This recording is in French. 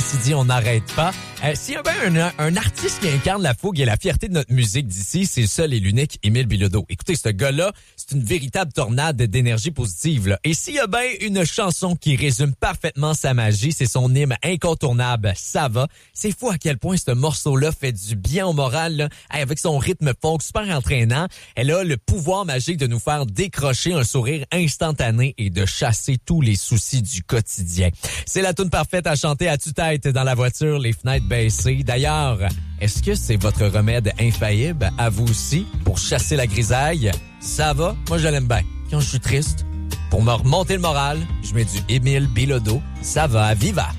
quotidien, on n'arrête pas. S'il y a bien un artiste qui incarne la fougue et la fierté de notre musique d'ici, c'est le seul et l'unique Émile Bilodeau. Écoutez, ce gars-là, c'est une véritable tornade d'énergie positive, là. Et s'il y a bien une chanson qui résume parfaitement sa magie, c'est son hymne incontournable, Ça va. C'est fou à quel point ce morceau-là fait du bien au moral, là. Avec son rythme folk super entraînant, elle a le pouvoir magique de nous faire décrocher un sourire instantané et de chasser tous les soucis du quotidien. C'est la toune parfaite à chanter à tue-tête dans la voiture, les fenêtres baissées. D'ailleurs, est-ce que c'est votre remède infaillible à vous aussi pour chasser la grisaille? Ça va? Moi, je l'aime bien. Quand je suis triste, pour me remonter le moral, je mets du Émile Bilodeau. Ça va, viva!